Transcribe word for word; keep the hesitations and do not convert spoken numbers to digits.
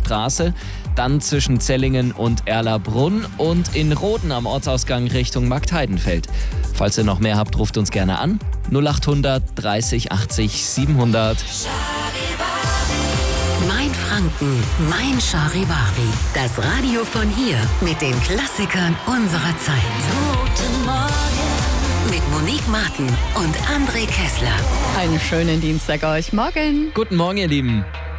Straße, dann zwischen Zellingen und Erlabrunn und in Roden am Ortsausgang Richtung Marktheidenfeld. Falls ihr noch mehr habt, ruft uns gerne an. null acht hundert dreißig achtzig siebenhundert. Mein Franken, mein Charivari. Das Radio von hier mit den Klassikern unserer Zeit. Guten Morgen. Mit Monique Martin und André Kessler. Einen schönen Dienstag euch. Morgen. Guten Morgen, ihr Lieben.